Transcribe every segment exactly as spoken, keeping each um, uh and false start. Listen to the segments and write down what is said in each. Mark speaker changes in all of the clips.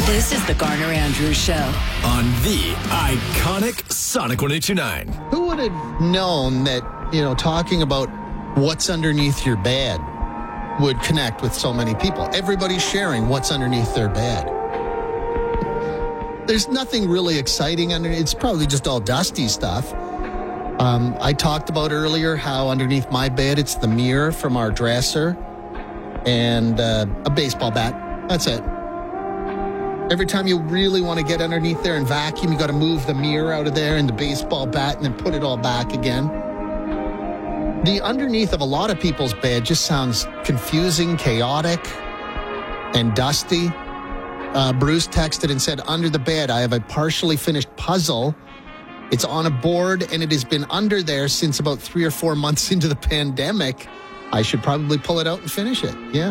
Speaker 1: This is the Garner Andrews Show
Speaker 2: on the iconic Sonic one eighty-nine.
Speaker 3: Who would have known that, you know, talking about what's underneath your bed would connect with so many people? Everybody's sharing what's underneath their bed. There's nothing really exciting under it. It's probably just all dusty stuff. Um, I talked about earlier how underneath my bed, it's the mirror from our dresser and uh, a baseball bat. That's it. Every time you really want to get underneath there and vacuum, you got to move the mirror out of there and the baseball bat and then put it all back again. The underneath of a lot of people's bed just sounds confusing, chaotic, and dusty. Uh, Bruce texted and said, under the bed, I have a partially finished puzzle. It's on a board, and it has been under there since about three or four months into the pandemic. I should probably pull it out and finish it. Yeah.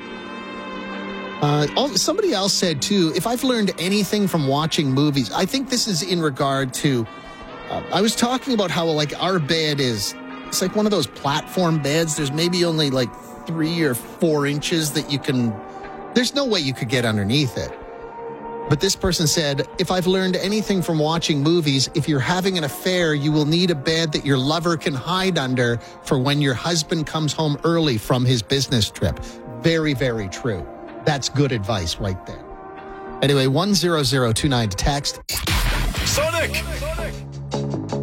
Speaker 3: Uh, somebody else said, too, if I've learned anything from watching movies, I think this is in regard to, uh, I was talking about how, like, our bed is, it's like one of those platform beds. There's maybe only, like, three or four inches that you can, there's no way you could get underneath it. But this person said, if I've learned anything from watching movies, if you're having an affair, you will need a bed that your lover can hide under for when your husband comes home early from his business trip. Very, very true. That's good advice right there. Anyway, one zero zero two nine to text.
Speaker 2: Sonic! Sonic!